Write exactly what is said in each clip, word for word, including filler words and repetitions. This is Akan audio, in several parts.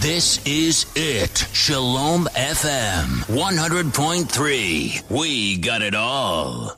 This is it. Shalom F M one hundred point three. We got it all.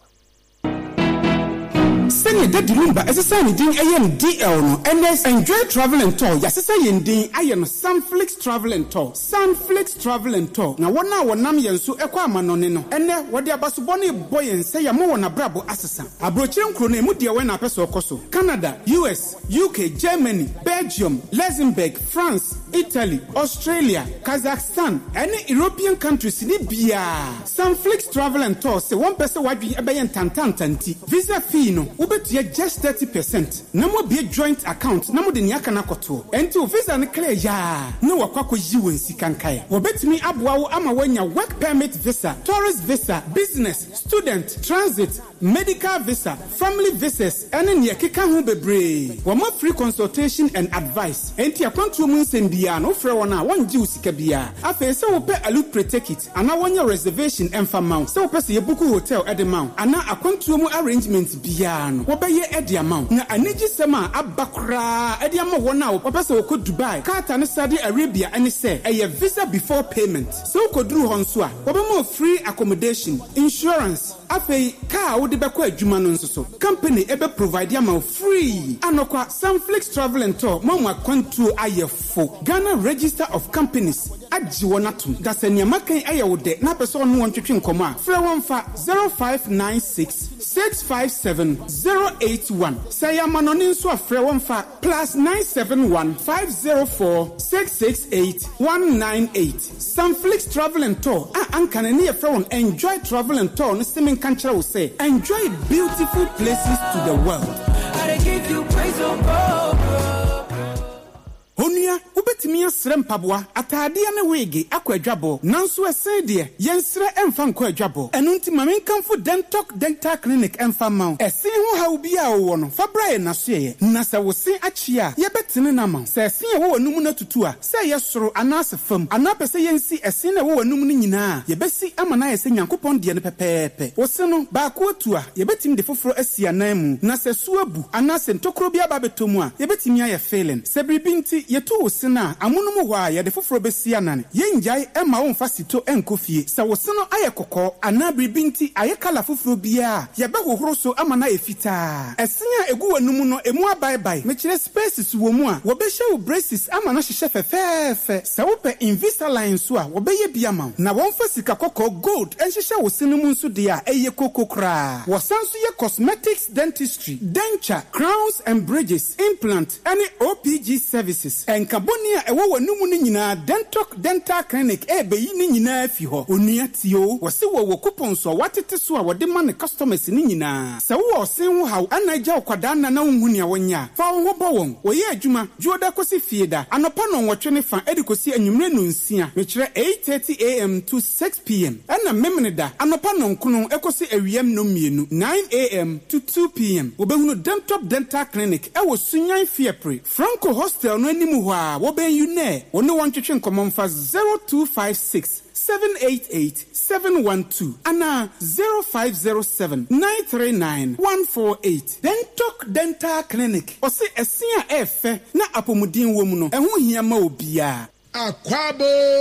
Send the Dilumba as a sign in A M D L no and let's enjoy travel and tour. Yes, say in Ding I am Sunflix Travel and Tour. Sunflix Travel and Tour. Now one hour nam yansu ekwa manoneno. And then what the abasuboni boy and say mo wana brabo assassin. Abrochim krone mudia wena peso koso. Canada, U S, U K, Germany, Belgium, Luxembourg, France, Italy, Australia, Kazakhstan, any European countries in Libya. Sunflix Travel and Tour say one person wadi ebayen tantan tanti. Visa fee no. Ubet just thirty percent. Namo be a joint account. Namo de nyaka na koto. Enti visa ne clear ya. No wakwako yiwe nsikankaye. Wabet mi abwa ama wenya work permit visa, tourist visa, business, student, transit, medical visa, family visas, and in yakika hu bebre. Wama free consultation and advice. Enti akwantu mu nsendia no frɛ wona wan ji usika bia. Afa se wo pe alu pre-take it. Ana wanya reservation emfa mount. Se wo pe se yebuku hotel ede mount. Ana akwantu mu arrangement bia. Wobeye edi amount na aniji sema abakra edi amount wona wo papa se wo ko Dubai Qatar ne Saudi Arabia ani se eye visa before payment so wo koduru honso a wobemo free accommodation insurance afei car wo de beko adwuma no nso so company ebe provide amount free anokwa Sunflix Travel and Tour mama kwantu ayefo Ghana Register of Companies aji wonatum dasania makan ayewo de na person no wontwetwe nkomo a frɛ wonfa zero five nine six six five seven zero eight one. Say Manonin so afre one fa plus nine seven one five zero four six six eight one nine eight. Sunflix Travel and Tour. Ah, ankane ni afre one enjoy travel and tour. No stimming kanchra will say enjoy beautiful places to the world. I give you praise of God. Honia ubetimi asrem pabwa atade ane wege akwadwabo nanso ese de yensre emfa nkwa adwabo enu nti mamenkamfo dentalk dental clinic emfa maw ese ho ha obi a wo no fabrae na so ye na se wo se achi a ye betene na maw se ese ye wo wanum na tutu a se ye soro anase fam anapese yensi ese na wo wanum ni nyina ye besi amana ye se nyankopon de ne pepepe wo se no ba ko atu a ye betim de foforo asia nan mu na se suabu anase ntokro bi aba betomu a ye betimi aye failing se bribinti yeto sina amunumu hwa ya de foforo besia nane yenjai ema wo mfa sito enkofie sa wo sino aye kokko anabri binti aye kala foforo bia ya be hohoro so amana efita esenya egu wanum no emu abai bai mechire spaces wo mu a wo be hye braces amana hyehye fefefe sa wo pe Invisalign so a wo be ye bia ma na wo mfa sika kokko gold enhyehye wo sino mu nso de a eye kokokra wo sanso ye cosmetics dentistry denture crowns and bridges implant any O P G services and Kabonia ewo wanum ni nyina dentalk dental clinic e be yi ni nyina fi ho onua tio wo se wo wo coupon so watete so a wo de man customers ni nyina se wo sen ho haw anaja okwada na na hunhu ne wonya fa wo bo won wo ye adwuma juoda kosi fieda anopa no nwotwe ne fa edikosi anwumre no nsia me kire eight thirty a m to six p m ana memne da anopa no nkono ekosi awiem no mienu nine a m to two p m wo behunu dental dental clinic e wo sunyan fiepre Franco Hostel no animu ho a wo ben you ne wo ne won twetwe nkomom fa zero two five six seven eight eight seven one two ana zero five zero seven nine three nine one four eight Dentalk Dental Clinic o se esia efe na apomudin wo mu no ehu hia ma obia Akwabo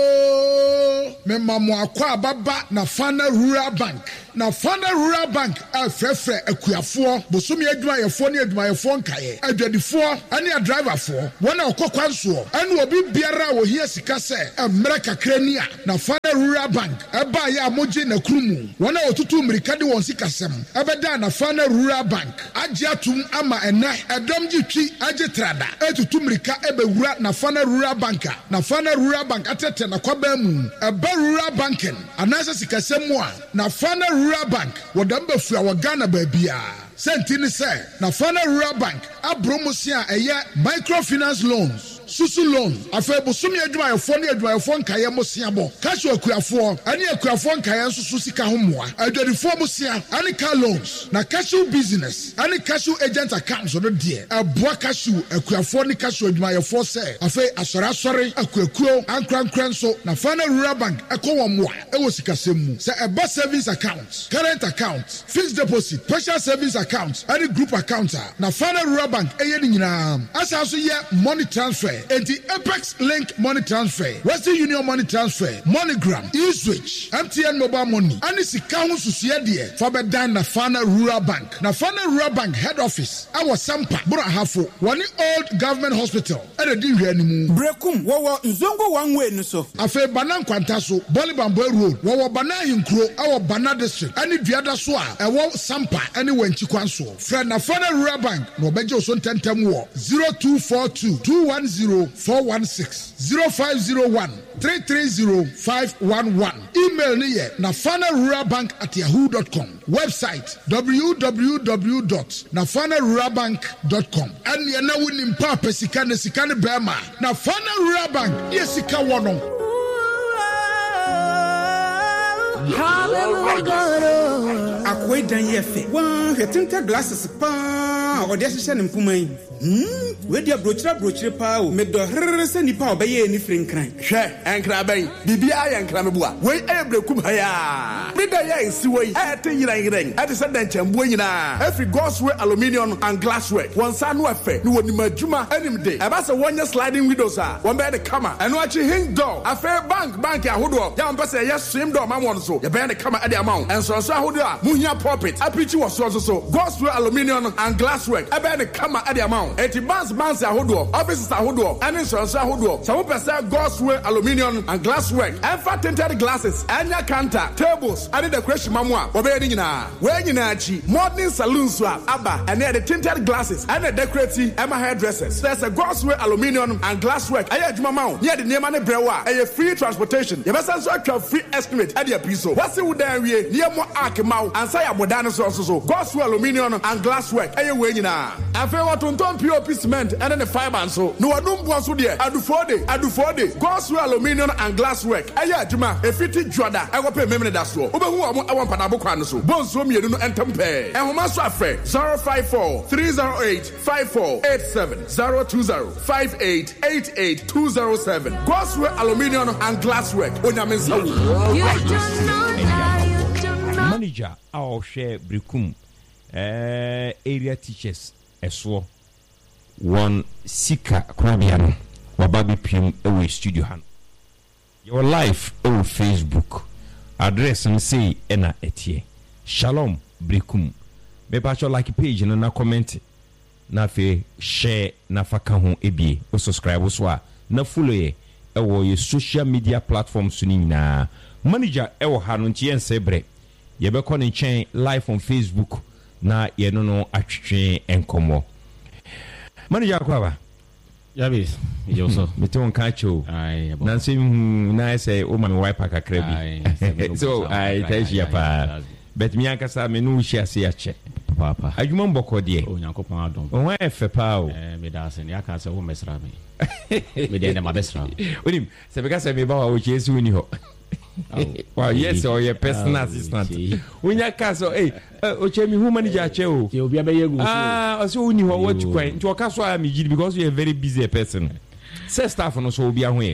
me mamu akwa baba na Fana Rural Bank na Fana Rural Bank afrefre akuafo bosomi adwuma yefo ne adwuma yefo nkaye adwadifo ane a driverfo wona okokwanso ane obi biara wo hia sika se emre kakrani a na Fana Rural Bank eba ya moje na krumu wona otutu mrika de won sikasem ebeda na Fana Rural Bank age atum ama ena edom gitwi age trada etutu mrika ebewura na Fana Rural Bank na Fana Rural Bank atete na kwaba mu eba Rural Banking anasa sikasem a na Fana Rural Bank wodamba fua wa Ghana babia sentini se na Fana Rural Bank abromosia eye microfinance loans susu loan afebo sumi adwuma yefo ne adwuma yefo nkaye mosia bo cash akuafo ani akuafo nkaye susu sika homoa adwadifo mosia ani car loans na cash business ani cash agent accounts no de aboa cash akuafo ne cash adwuma yefo se afi asore asore akuakuo ankrankran so na Fana Rural Bank ekowo moa ewo sika semu se eba savings account current account fixed deposit special savings account any group account na Fana Rural Bank eye ni nyina asa so ye money transfer enti Apex Link money transfer, Western Union money transfer, MoneyGram, eSwitch, M T N mobile money ani sika ho susuye de for be dan na Fana Rural Bank. Na Fana Rural Bank head office our Sampa Bura Hafo one old government hospital e de di hwe animu Brekum wo wo nzongo one way no so afa Banan Kwanta so Bolibambo road wo wo Bana Yinkro our Bana district ani duada so a e wo Sampa ani wanchi kwan so friend na Fana Rural Bank no beje so tentem wo zero two four two two one zero four one six zero five zero one three three zero five one one. Email ni ye nafana rural bank at yahoo dot com. Website w w w dot nafana rural bank dot com. And ye na winim pa pesika ne sika ne bema. Nafana Rural Bank ye sika wono. Akwai dan yefe. Wan hetinta glasses pa o de hye ne mpuma yi. Hmm, we dia brochira brochire pa o. Me do herere se nipa obeye ni frinkran. Hwe, enkra ben. Bibia ya enkra me bua. We ebrekum ha ya. Me da ya ensi we. E te yiran yiran. E te se dan chambu nyina. Every Godsway aluminium and glassware. Won sa no afe. Ni woni madwuma anim de. E ba se wonya sliding windows a. Won be de kama. Eno achi hing door. Afe bank bank ahodo. Ya mpa se ye swim door ma won so. Ye be de kama e de amount. Enso so ahodo a. Muhia pulpit. Apichi wo so so. Godsway aluminium and glassware. E be de kama e de amount. Eti bands bands ahodo. Offices ahodo. Ene so so ahodo. So we say Godsway aluminium and glassware. Enfa tinted glasses. Anya counter, tables, and decoration mamwa. Obe ni nyina. We nyina achi. Modern saloons so aba. And the tinted glasses. And the decorative Emma hairdressers. There's a Godsway aluminium and glassware. Aye adwuma ma. Near the name and brewa. Aye free transportation. You must also have free estimate at your piece. What's it with them we near more akimau and say abodano so so. Godsway aluminium and glassware. Aye we nyina. Afa what on P O P cement and then the fiber and so. No adum so there. Adu for day. Adu for day. Godsway aluminium and glassware. Aye adwuma. Efiti Joda. I go pay memene da so. Obehu amo awon padabo kwa no so. Bonso mienu no entempe. Ehoma so afe zero five four three zero eight five four eight seven zero two zero five eight eight eight two zero seven. Godsway aluminium and glassware. Onyame nsawo. Manager our share Brekum eh area teachers eswo one sika kwabia no wababi pim ewe studio han your life on Facebook address and say ena etie Shalom Brekum be pa cho like page na na comment na fe share na faka ho ebie o subscribe so a na follow ye ewo ye social media platforms ni na manager ewo ha no ntie ensebre ye be ko ne chen live on Facebook na ye no no atwetwe enkomo manager kwaba Yabis, yo so. Mete on kacho. Ai, na se na say o ma me wipe akakra bi. So I tell you pa. Bet mi ankasa me no hia se ya che. Papa. Adwuma mboko de. O Nyankopon adom. O wa efe pa o. Eh me da se ne aka se wo mesra me. Me de na ma besra. Onim, se be ka se me ba wa o chesu ni ho. Wow, yes, or your personal assistant. Unya kaso, eh, Ochemi, who manager cheo? Ah, also, you know what you quite to a castle because you're a very busy person. Say staff on us will be away.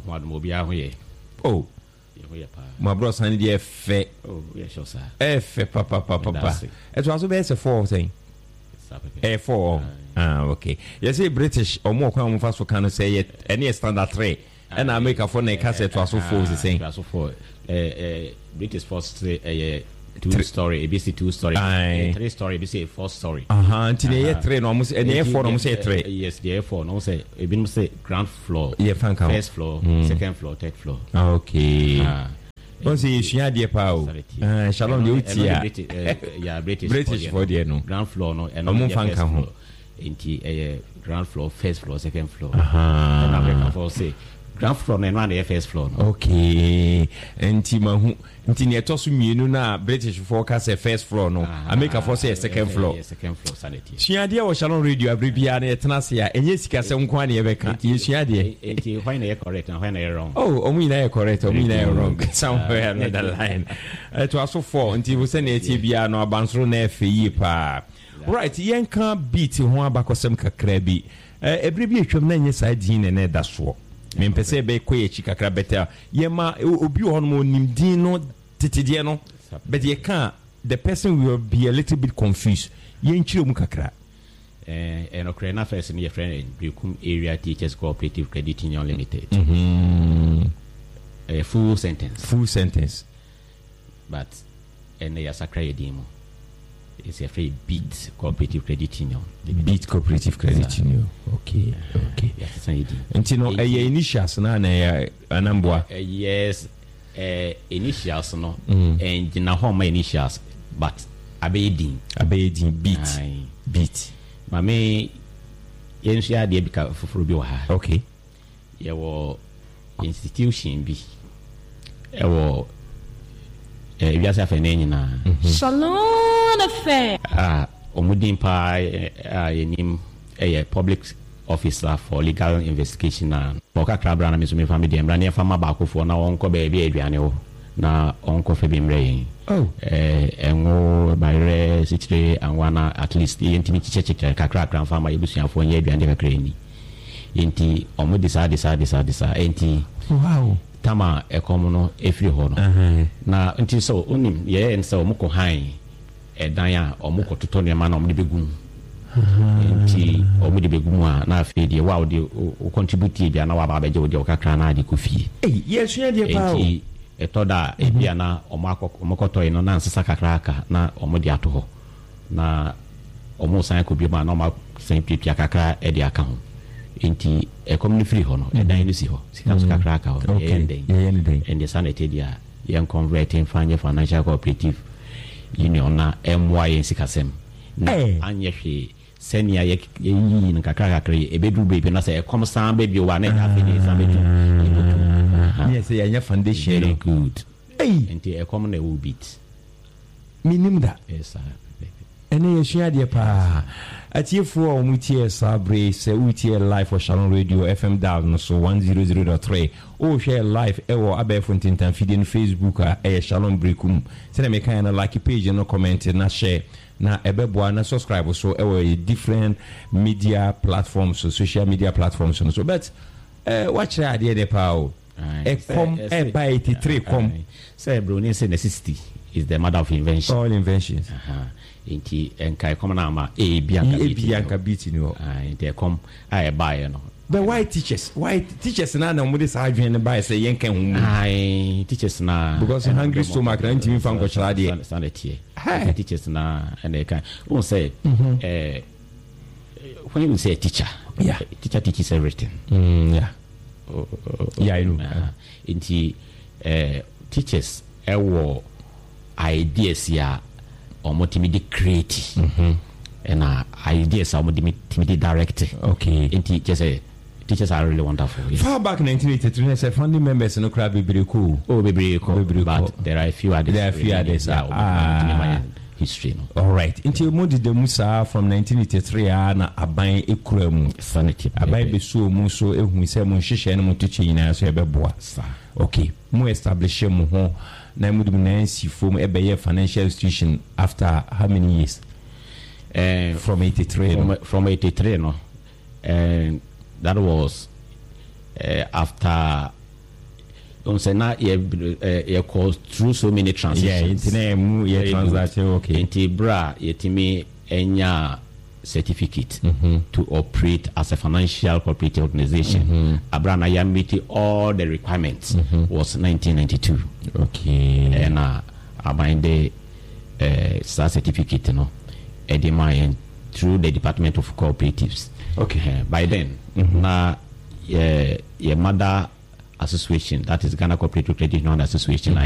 Oh, my brother, I need a fe. Oh, yes, sir. F, papa, papa, papa. It was a best of four thing. A four. Ah, okay. Yes, a British or more common fast for can say it any standard three. And I make a phone a cassette was so full the same. So for uh British first uh two story A B C two story three story A B C four story. Uh-huh. Until the three no almost and the four no say three. Yes, the four no say e bin say ground floor. Yeah, first floor, second floor, third floor. Okay. Don't say you had the power. Uh Shalom the utia. Yeah, British British for the no. Ground floor no and no first floor. Into a ground floor, first floor, second floor. Uh-huh. And I can say ground floor and one the first floor. No? Okay. Enti mahu enti ne to so mienu na British forecast a first floor no. Uh-huh. America for say a second floor. Yeah, second floor sanity. Suade o Shalom radio abribia na etena se a enye sika se nko na ye beka. Ye suade. Enti why na correct and why na wrong. Oh, omu na correct, omu na wrong. Somewhere along the line. It was so four enti wo se na etie bia no abansoro na efe yi pa. Right, yenka beat ho abakosem kakra bi. Eh ebri bi atwam na nye side hin na da so. Me mpese be koye chi kakra better. Yema obi ho no nimdin no titidie no. But ye can the person will be a little bit confused. Yen chire mu kakra. and Ukraine first in your friend Brekum Area Teachers Cooperative Credit Union Limited. Mm-hmm. A full sentence. Full sentence. But and they are sacred demo. It's a free Beat Cooperative Credit Union. Beat Cooperative Credit Union. Okay, okay. Yes, and you know, a initials na na anambwa. Yes, uh, initials no, mm. and na home initials, but abedin, abedin beat, Aye. beat. Mame, yen share de bika fufuru bi wa. Okay. Ye wo institution bi. E wo eh wiase afene nyina. Shalom affair. Ah, omudin pa ah yenim eh public officer for legal investigation na boka krabra na mesumi family dem na fama ba akofo na wonko ba bi aduane wo na onko fe bi mre. Oh, eh enwo bayre sitire anwana at least yentimi chicheche kakra kra fama yebusuafo nya aduane kakra ni. Enti omo decide decide decide decide enti wow. Tama ekomo no efiri ho no. Uh-huh. Na enti so onim ye ensa omko han edan a omko toto ne ma na omde begum. Enti omde begum a na afi de wa de o contribute bia na wa ba beje o de kakra na de kofi. Eh, yes, we dey pa. Enti etoda e bia na omako omkoto no na nsesa kakra aka na omde ato ho. Na omo san ko bi ma na oma san pipia kakra e de aka ho. Inti e komni free ho no e dan ni si ho sika so kakra aka ho e enden and the sanity dia yen converting fanya financial cooperative union na M Y sikasem na anye hwe senia ye yi ni kakra kakra e bedu baby na say e kom san baby wa na afi ni san bedu yes e anya foundation very good hey inti e kom na wo beat minim da yes sir ene ye hwea de pa atiefo o mutie sabre se utie live for Shalom Radio F M down so one hundred point three o share live e wo abefo ntintan feed no Facebook a e Shalom Brekum se na me kan na like page no comment na share na ebeboa na subscribe so e wo different media platforms so social media platforms so but eh watch ade de pa o e kom e by eighty-three kom say bro ni say necessity is the mother of invention. All inventions. Uh-huh. Inti enkai come na ma e bianca e bianca beat ni o. Ah, inti come ai buy no. But why teachers? Why teachers na na mo dey say adwen buy say yen kan hu. Ai teachers na because hungry stomach na ntimi fan ko chara de. Stand tie. Teachers na and they can won say eh when you say teacher, yeah, teacher teaches everything. Mm, yeah. Oh, oh, yeah, I know. Uh, inti eh teachers e wo ideas ya omo timidi create mhm and uh, ideas omo timidi direct. Okay. Inti just say teachers are really wonderful. Yes. Far back nineteen eighty-three, as a founding members no crab be cool. Oh, be cool. Be But cool. there are a few others. There are a few others. Ah, ah. History no. All right. Until mo di Musa from nineteen eighty-three na aban ekura mu. Sanity. Aban be so mu so ehun se mo hihye no mo to nyina so e be boa. Okay. Mo establish mo ho na mo dum na si fom e be ye financial institution after how many years? Uh, from eighty-three. From, no? from eighty-three no. And that was uh, after on say na ye ye cause through so many transitions. Yeah, internet mu ye transaction okay. Inti bra yetimi enya certificate mm-hmm. to operate as a financial cooperative organization. Mm-hmm. Abra na ya meet all the requirements mm-hmm. was nineteen ninety-two. Okay. And uh abinde uh certificate no edima through the Department of Cooperatives. Okay. Uh, by then mm-hmm. na ye, ye mother association, that is Ghana Cooperative Credit Union Association,